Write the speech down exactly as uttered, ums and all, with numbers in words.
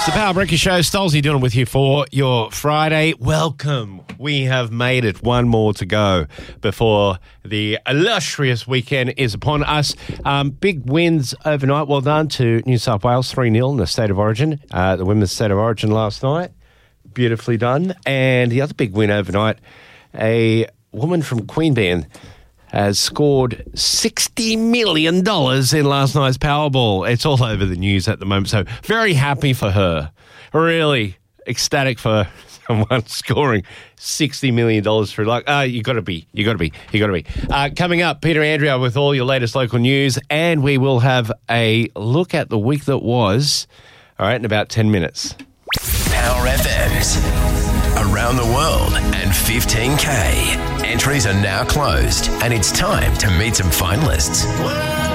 It's the Power Breakfast Show. Stolzy doing it with you for your Friday. Welcome. We have made it. One more to go before the illustrious weekend is upon us. Um, big wins overnight. Well done to New South Wales, three nil in the State of Origin. Uh, the Women's State of Origin last night. Beautifully done. And the other big win overnight, a woman from Queanbeyan has scored sixty million dollars in last night's Powerball. It's all over the news at the moment, so very happy for her. Really ecstatic for someone scoring sixty million dollars through luck. Uh, you got to be, you got to be, you got to be. Uh, coming up, Peter Andrea with all your latest local news, and we will have a look at the week that was, all right, in about ten minutes. Power F M's around the world and fifteen K. Entries are now closed and it's time to meet some finalists.